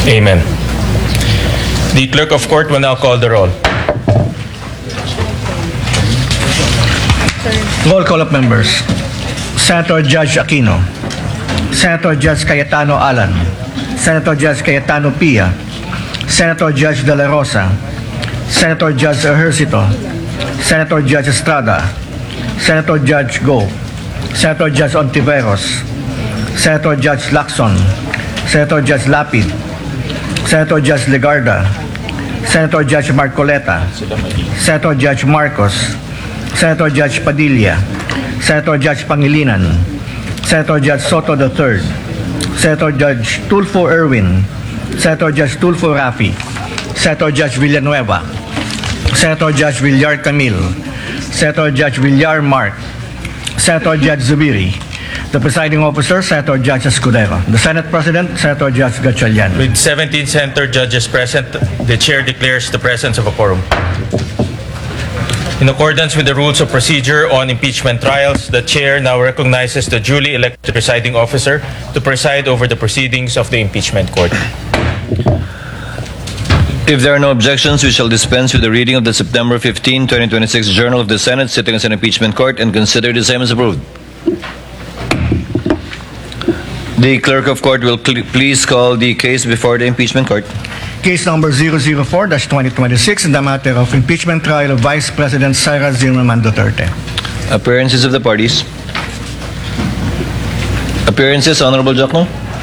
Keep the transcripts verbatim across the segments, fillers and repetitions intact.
Amen. The clerk of court will now call the roll. Roll call of members. Senator Judge Aquino. Senator Judge Cayetano Alan. Senator Judge Cayetano Pia. Senator Judge De La Rosa. Senator Judge Ejercito. Senator Judge Estrada. Senator Judge Go. Senator Judge Ontiveros. Senator Judge Lacson. Senator Judge Lapid. Senator Judge Legarda. Senator Judge Marcoleta. Senator Judge Marcos. Senator Judge Padilla. Senator Judge Pangilinan. Senator Judge Soto the third. Senator Judge Tulfo Erwin. Senator Judge Tulfo Rafi. Senator Judge Villanueva. Senator Judge Villar Camille. Senator Judge Villar Mark. Senator Judge Zubiri. The presiding officer, Senator Judge Escudero. The Senate President, Senator Judge Gatchalian. With seventeen senator judges present, the chair declares the presence of a quorum. In accordance with the rules of procedure on impeachment trials, the chair now recognizes the duly elected presiding officer to preside over the proceedings of the impeachment court. If there are no objections, we shall dispense with the reading of the September fifteenth, twenty twenty-six Journal of the Senate sitting as an impeachment court and consider the same as approved. The clerk of court will please call the case before the impeachment court. Case number zero zero four dash twenty twenty-six in the matter of impeachment trial of Vice President Sara Zimmerman Duterte. Appearances of the parties. Appearances, Honorable Jokno.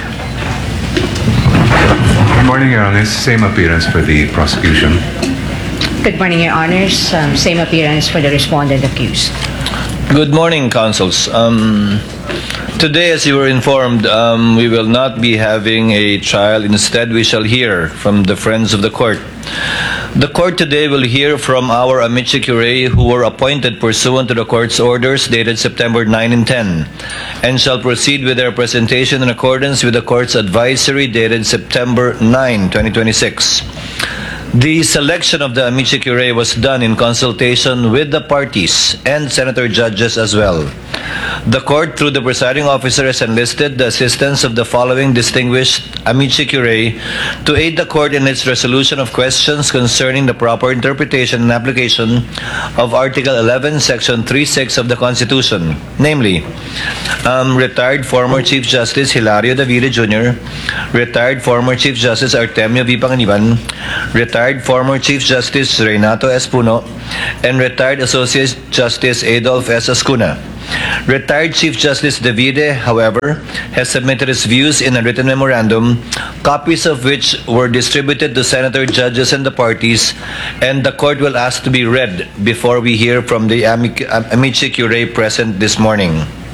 Good morning, Your Honors. Same appearance for the prosecution. Good morning, Your Honors. Um, same appearance for the respondent accused. Good morning, counsels. Um, today, as you were informed, um, we will not be having a trial. Instead, we shall hear from the friends of the court. The court today will hear from our amici curiae who were appointed pursuant to the court's orders dated September ninth and tenth, and shall proceed with their presentation in accordance with the court's advisory dated September ninth, twenty twenty-six. The selection of the amici curiae was done in consultation with the parties and senator judges as well. The court, through the presiding officer, has enlisted the assistance of the following distinguished amici curiae to aid the court in its resolution of questions concerning the proper interpretation and application of Article eleven, Section three six of the Constitution, namely, um, retired former Chief Justice Hilario Davide Junior, retired former Chief Justice Artemio V. Panganiban, retired former Chief Justice Renato S. Puno, and retired Associate Justice Adolf S. Ascuna. Retired Chief Justice Davide, however, has submitted his views in a written memorandum, copies of which were distributed to senator judges and the parties, and the court will ask to be read before we hear from the amici, amici curiae present this morning.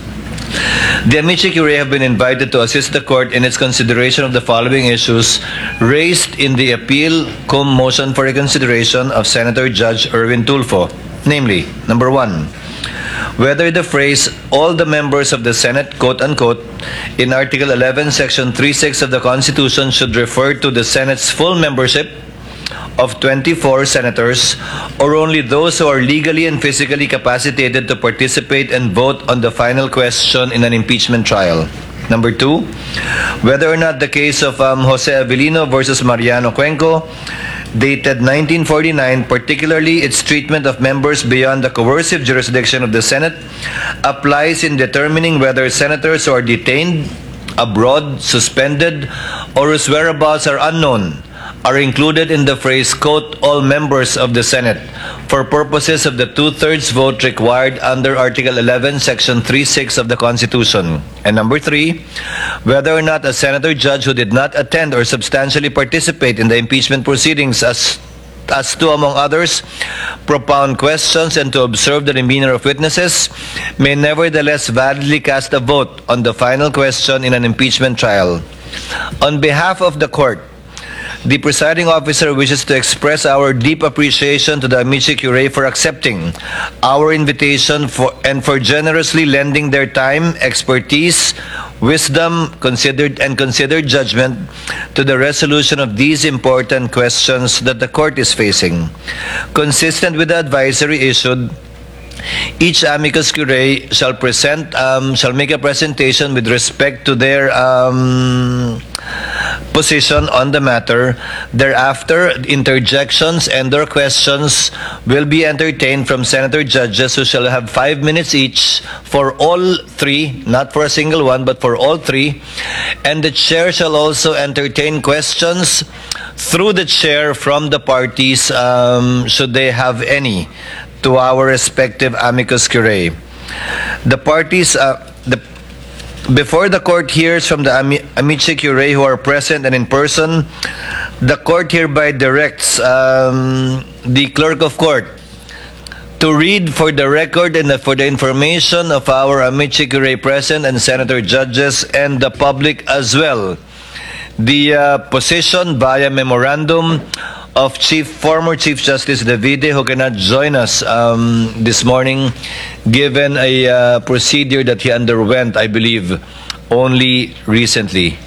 The amici curiae have been invited to assist the court in its consideration of the following issues raised in the appeal cum motion for reconsideration of Senator Judge Erwin Tulfo, namely, number one, whether the phrase all the members of the Senate, quote-unquote, in Article eleven, Section three six of the Constitution should refer to the Senate's full membership of twenty-four senators or only those who are legally and physically capacitated to participate and vote on the final question in an impeachment trial. Number two, whether or not the case of um, Jose Avellino versus Mariano Cuenco, dated nineteen forty-nine, particularly its treatment of members beyond the coercive jurisdiction of the Senate, applies in determining whether senators who are detained, abroad, suspended, or whose whereabouts are unknown are included in the phrase, quote, all members of the Senate, for purposes of the two-thirds vote required under Article eleven, Section three six of the Constitution. And number three, whether or not a senator judge who did not attend or substantially participate in the impeachment proceedings as as to, among others, propound questions and to observe the demeanor of witnesses, may nevertheless validly cast a vote on the final question in an impeachment trial. On behalf of the court, the presiding officer wishes to express our deep appreciation to the amici curiae for accepting our invitation for, and for generously lending their time, expertise, wisdom, considered and considered judgment to the resolution of these important questions that the court is facing. Consistent with the advisory issued, each amicus curiae shall present, um, shall make a presentation with respect to their um, position on the matter. Thereafter, interjections and or questions will be entertained from Senator judges who shall have five minutes each for all three, not for a single one, but for all three. And the chair shall also entertain questions through the chair from the parties, um, should they have any, to our respective amicus curiae. The parties, uh, the before the court hears from the ami- amici curiae who are present and in person, the court hereby directs um, the clerk of court to read for the record and for the information of our amici curiae present and senator judges and the public as well, the uh, position via memorandum of Chief former Chief Justice Davide, who cannot join us um, this morning, given a uh, procedure that he underwent, I believe, only recently.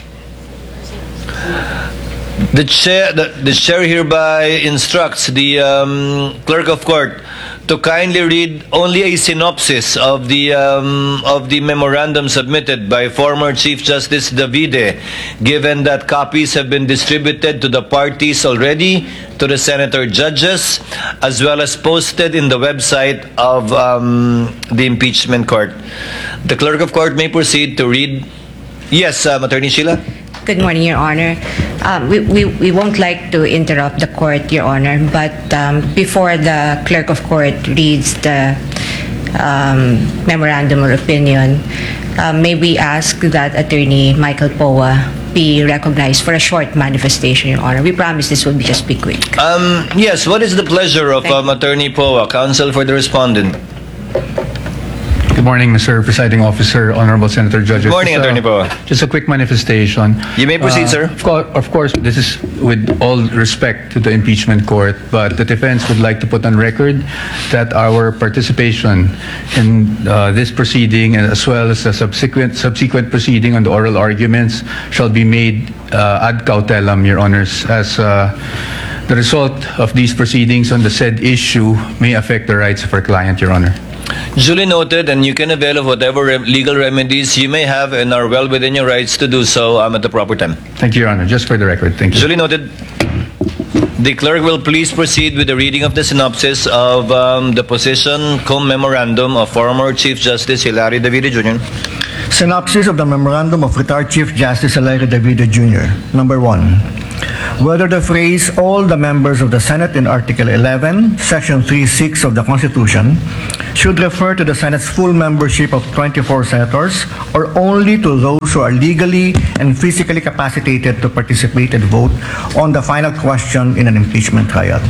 The chair, the, the chair hereby instructs the um, clerk of court to kindly read only a synopsis of the um, of the memorandum submitted by former Chief Justice Davide, given that copies have been distributed to the parties already, to the senator judges, as well as posted in the website of um, the impeachment court. The clerk of court may proceed to read. Yes, um, Attorney Sheila. Good morning, Your Honor. Um, we, we, we won't like to interrupt the court, Your Honor, but um, before the clerk of court reads the um, memorandum or opinion, uh, may we ask that Attorney Michael Poa be recognized for a short manifestation, Your Honor. We promise this will be just be quick. Um, yes, what is the pleasure of um, Attorney Poa, counsel for the respondent? Good morning, Mister Presiding Officer, Honorable Senator Judges. Good morning, Just, Attorney Poa. Just a quick manifestation. You may proceed, Uh, sir. Of course, of course, this is with all respect to the impeachment court, but the defense would like to put on record that our participation in uh, this proceeding, and as well as the subsequent subsequent proceeding on the oral arguments, shall be made uh, ad cautelam, Your Honors, as uh, the result of these proceedings on the said issue may affect the rights of our client, Your Honor. Duly noted, and you can avail of whatever re- legal remedies you may have and are well within your rights to do so um, at the proper time. Thank you, Your Honor. Just for the record, thank you. Duly noted. The clerk will please proceed with the reading of the synopsis of um, the position cum memorandum of former Chief Justice Hilario Davide Junior Synopsis of the Memorandum of Retired Chief Justice Hilario Davide Junior Number one. Whether the phrase "all the members of the Senate" in Article eleven, Section three six of the Constitution should refer to the Senate's full membership of twenty-four senators or only to those who are legally and physically capacitated to participate and vote on the final question in an impeachment trial.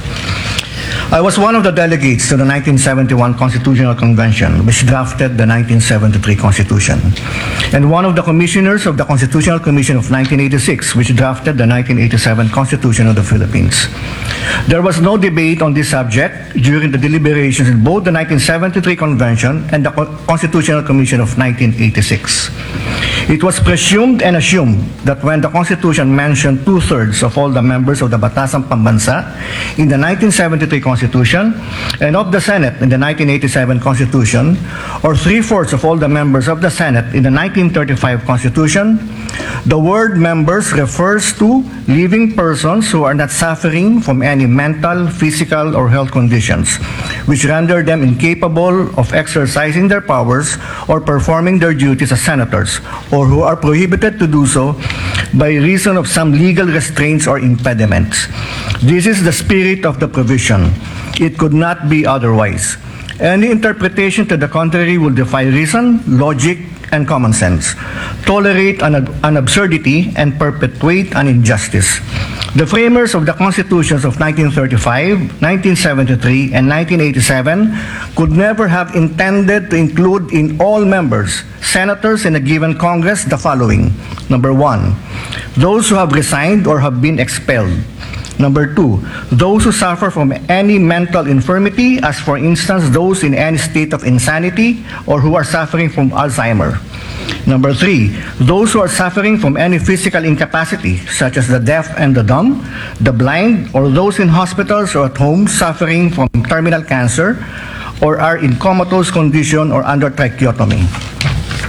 I was one of the delegates to the nineteen seventy-one Constitutional Convention, which drafted the nineteen seventy-three Constitution, and one of the commissioners of the Constitutional Commission of nineteen eighty-six, which drafted the nineteen eighty-seven Constitution of the Philippines. There was no debate on this subject during the deliberations in both the nineteen seventy-three Convention and the Constitutional Commission of nineteen eighty-six. It was presumed and assumed that when the Constitution mentioned two-thirds of all the members of the Batasang Pambansa in the nineteen seventy-three Constitution and of the Senate in the nineteen eighty-seven Constitution, or three-fourths of all the members of the Senate in the nineteen thirty-five Constitution, the word members refers to living persons who are not suffering from any mental, physical, or health conditions, which render them incapable of exercising their powers or performing their duties as senators, or who are prohibited to do so by reason of some legal restraints or impediments. This is the spirit of the provision. It could not be otherwise. Any interpretation to the contrary will defy reason, logic, and common sense, tolerate an, an absurdity, and perpetuate an injustice. The framers of the constitutions of nineteen thirty-five, nineteen seventy-three, and nineteen eighty-seven could never have intended to include in all members, senators in a given Congress, the following. Number one, those who have resigned or have been expelled. Number two, those who suffer from any mental infirmity, as for instance, those in any state of insanity or who are suffering from Alzheimer. Number three, those who are suffering from any physical incapacity, such as the deaf and the dumb, the blind, or those in hospitals or at home suffering from terminal cancer, or are in comatose condition or under tracheotomy.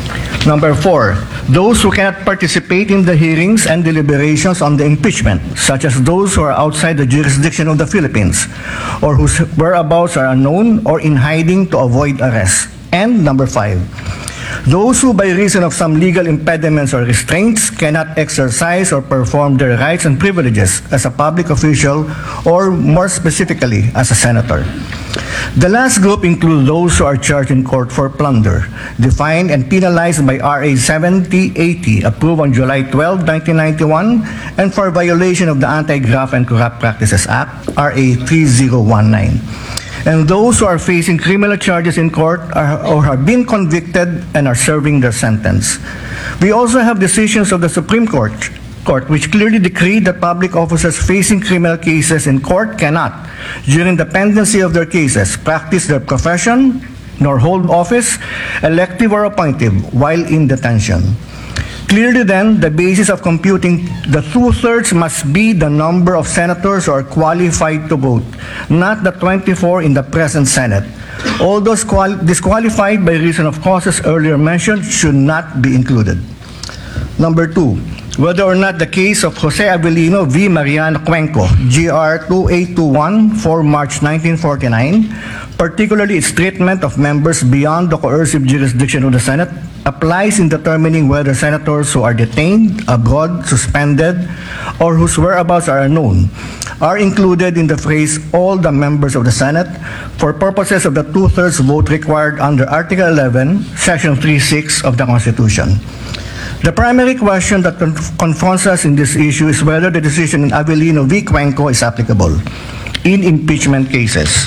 Number four, those who cannot participate in the hearings and deliberations on the impeachment, such as those who are outside the jurisdiction of the Philippines, or whose whereabouts are unknown or in hiding to avoid arrest. And number five, those who by reason of some legal impediments or restraints cannot exercise or perform their rights and privileges as a public official or more specifically as a senator. The last group includes those who are charged in court for plunder, defined and penalized by R A seventy eighty, approved on July twelfth, nineteen ninety-one, and for violation of the Anti-Graft and Corrupt Practices Act, R A thirty nineteen. And those who are facing criminal charges in court are, or have been convicted and are serving their sentence. We also have decisions of the Supreme Court, Court which clearly decreed that public officers facing criminal cases in court cannot, during the pendency of their cases, practice their profession nor hold office, elective or appointive, while in detention. Clearly then, the basis of computing the two-thirds must be the number of senators who are qualified to vote, not the twenty-four in the present Senate. All those qual- disqualified by reason of causes earlier mentioned should not be included. Number two, whether or not the case of Jose Avellino v. Mariano Cuenco, G R two eight two one, four March nineteen forty-nine, particularly its treatment of members beyond the coercive jurisdiction of the Senate, applies in determining whether senators who are detained, abroad, suspended, or whose whereabouts are unknown are included in the phrase all the members of the Senate for purposes of the two-thirds vote required under Article eleven, Section three six of the Constitution. The primary question that conf- confronts us in this issue is whether the decision in Avellino v. Cuenco is applicable in impeachment cases.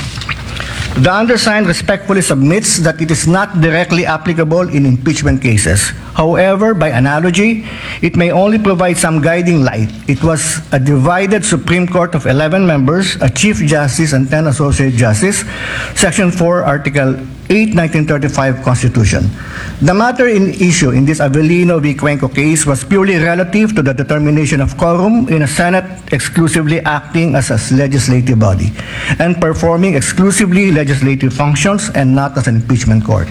The undersigned respectfully submits that it is not directly applicable in impeachment cases. However, by analogy, it may only provide some guiding light. It was a divided Supreme Court of eleven members, a Chief Justice and ten Associate Justices, Section four, Article eight, nineteen thirty-five Constitution. The matter in issue in this Avellino v. Cuenco case was purely relative to the determination of quorum in a Senate exclusively acting as a legislative body and performing exclusively legislative functions and not as an impeachment court.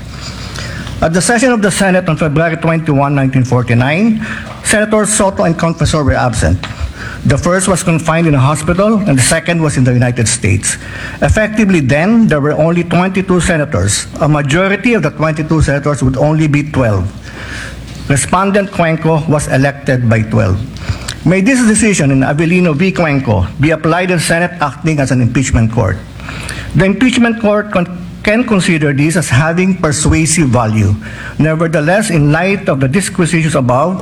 At the session of the Senate on February twenty-first, nineteen forty-nine, Senators Soto and Confessor were absent. The first was confined in a hospital, and the second was in the United States. Effectively then, there were only twenty-two senators. A majority of the twenty-two senators would only be twelve. Respondent Cuenco was elected by twelve. May this decision in Avellino v. Cuenco be applied in Senate acting as an impeachment court. The impeachment court con- can consider this as having persuasive value. Nevertheless, in light of the disquisitions above,